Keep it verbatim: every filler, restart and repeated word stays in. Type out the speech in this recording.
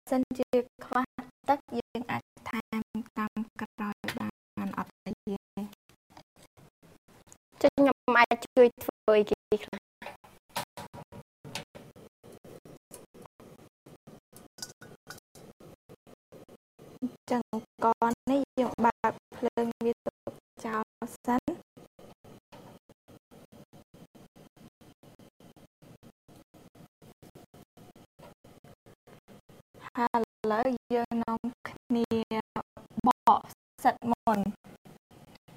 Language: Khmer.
សិនជាខ្វះទឹកយើងអាចថែមតាមក្រោយបានអត់ទេចុះខ្ញុំអាចជួយធ្វើអីគេខ្លះចឹងកនេះយើងបើកភ្លើងវាទុកចោលសិនហើយឥឡូវយើងនាំគ្នាបកផ្សិតមុន